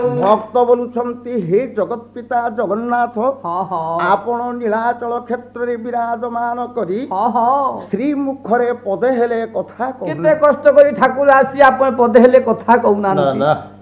भक्त बोलुछंती हे जगत पिता जगन्नाथ आपण नीलाचल क्षेत्र रे विराजमान करी श्री मुखरे पदे हेले कथा केते कष्ट करी ठाकुर आसी आपण पदे हेले कथा कहू ना